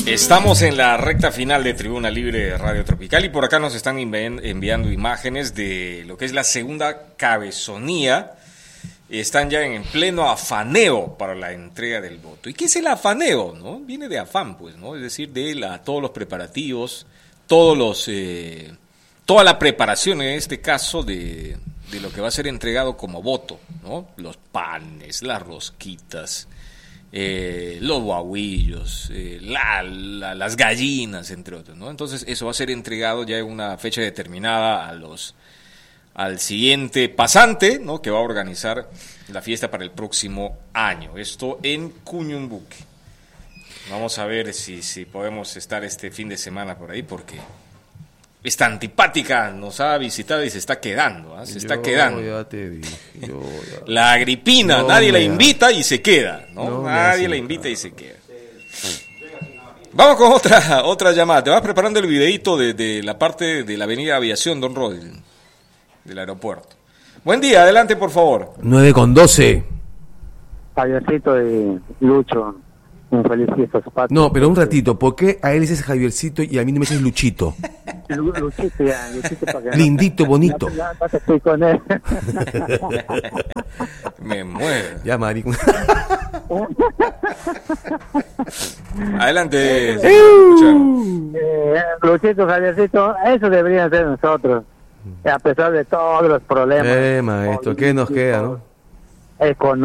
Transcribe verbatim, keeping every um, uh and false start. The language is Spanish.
Estamos en la recta final de Tribuna Libre de Radio Tropical y por acá nos están enviando imágenes de lo que es la segunda cabezonía. Están ya en pleno afaneo para la entrega del voto. ¿Y qué es el afaneo? ¿No? Viene de afán, pues, ¿no? Es decir, de la, todos los preparativos, todos los, eh, toda la preparación en este caso de, de lo que va a ser entregado como voto, ¿no? Los panes, las rosquitas, Eh, los guauillos, eh, la, la, las gallinas, entre otros, ¿no? Entonces eso va a ser entregado ya en una fecha determinada a los al siguiente pasante, ¿no? Que va a organizar la fiesta para el próximo año. Esto en Cuñumbuque. Vamos a ver si, si podemos estar este fin de semana por ahí, porque esta antipática nos ha visitado y se está quedando, ¿eh? Se está yo quedando. Ya te dije, yo ya... La Agripina, no nadie la da. invita y se queda, ¿no? No nadie la invita y se queda. Vamos con otra otra llamada. Te vas preparando el videíto de, de la parte de la avenida Aviación, Don Rodel, del aeropuerto. Buen día, adelante por favor. nueve con doce. Javiercito y Lucho, un feliz fiesta zapato. No, pero un ratito, ¿por qué a él dices Javiercito y a mí no me dices Luchito? Lu- Luchito ya, Luchito para que Lindito, bonito. No, no, no te estoy con él. Me muero. Ya, Mari. Adelante. Escuchamos. eh, Luchito, Javiercito, eso deberían ser nosotros. A pesar de todos los problemas. Eh, maestro, ¿qué nos queda, no? Económicos,